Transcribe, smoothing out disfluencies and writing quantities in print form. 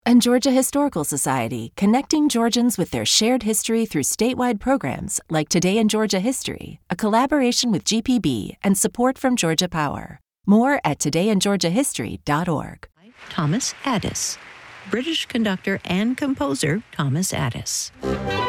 And Georgia Historical Society, connecting Georgians with their shared history through statewide programs like Today in Georgia History, a collaboration with GPB and support from Georgia Power. More at todayingeorgiahistory.org. Thomas Addis, British conductor and composer Thomas Addis.